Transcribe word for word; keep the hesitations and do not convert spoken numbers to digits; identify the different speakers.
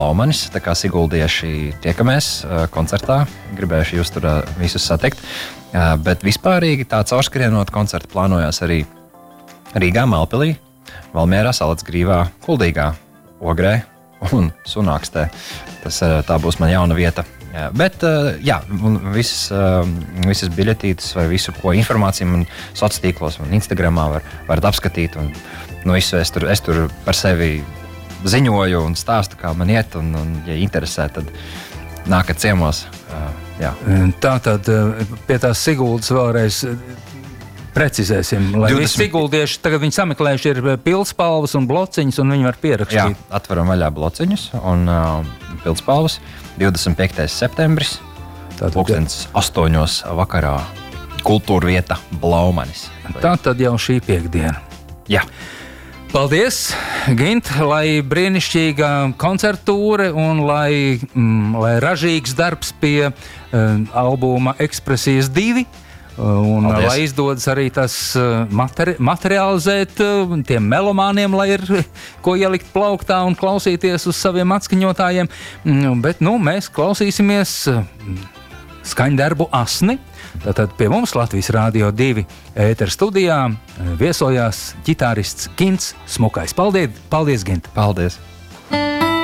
Speaker 1: Laumanis, tā kā siguldieši tiekamies koncertā, gribējuši jūs tur visus satikt, bet vispārīgi tā caurskrienot koncertu plānojās arī Rīgā, Malpilī, Valmierā, Salacgrīvā, Kuldīgā, Ogrē un Sunākstē. Tas, tā būs man jauna vieta. Bet, jā, visas, visas biļetītes vai visu, ko informāciju man sociālos tīklos un Instagramā var, varat apskatīt. Un, nu, visu es tur, es tur par sevi ziņoju un stāstu, kā man iet, un, un ja interesē, tad nākat ciemos. Jā.
Speaker 2: Tā tad pie tās Siguldas vēlreiz precizēsim, lai divdesmit visi siguldieši, tagad viņi sameklējuši ir pildspalvas un blociņas, un viņi var pierakstīt.
Speaker 1: Jā, atveram vaļā blociņus un uh, pildspalvas. divdesmit piektais septembris, pulkstens astoņos vakarā, kultūra vieta Blaumanis.
Speaker 2: Tā tad jau šī piektdiena.
Speaker 1: Jā.
Speaker 2: Paldies, Gint, lai brīnišķīga koncertūra un lai, mm, lai ražīgs darbs pie uh, albuma Ekspresijas divi. Un Paldies. Lai izdodas arī tas materi materializēt tiem melomāniem, lai ir ko ielikt plauktā un klausīties uz saviem atskaņotājiem. Bet nu, mēs klausīsimies skaņdarbu Asni. Tātad pie mums Latvijas Rādio divi ētera studijā viesojās ģitārists Gints Smukais. Paldies, paldies Gint!
Speaker 1: Paldies!